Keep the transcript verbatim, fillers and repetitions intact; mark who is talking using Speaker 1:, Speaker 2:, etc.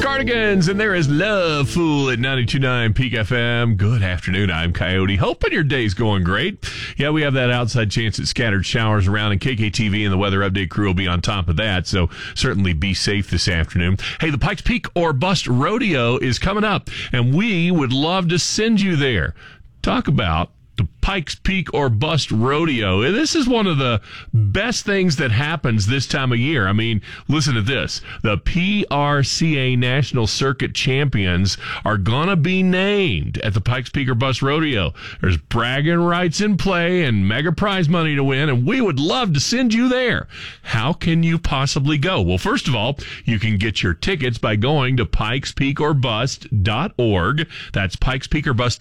Speaker 1: Cardigans, and there is Love Fool at ninety-two point nine Peak F M. Good afternoon, I'm Coyote. Hoping your day's going great. Yeah, we have that outside chance at scattered showers around, and K K T V and the Weather Update crew will be on top of that, so certainly be safe this afternoon. Hey, the Pikes Peak or Bust Rodeo is coming up, and we would love to send you there. Talk about the Pikes Peak or Bust Rodeo. This is one of the best things that happens this time of year. I mean, listen to this. The P R C A National Circuit Champions are going to be named at the Pikes Peak or Bust Rodeo. There's bragging rights in play and mega prize money to win, and we would love to send you there. How can you possibly go? Well, first of all, you can get your tickets by going to pikes peak or bust dot org. That's pikes peak or bust